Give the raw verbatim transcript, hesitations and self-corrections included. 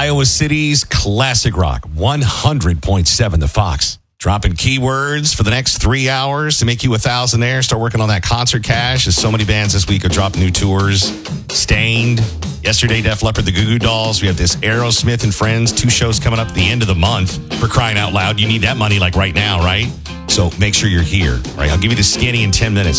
Iowa City's classic rock, one hundred point seven The Fox. Dropping keywords for the next three hours to make you a thousand there. Start working on that concert cash, as so many bands this week are dropping new tours. Stained. Yesterday, Def Leppard, the Goo Goo Dolls. We have this Aerosmith and Friends, two shows coming up at the end of the month. For crying out loud, you need that money like right now, right? So make sure you're here. All right, I'll give you the skinny in ten minutes.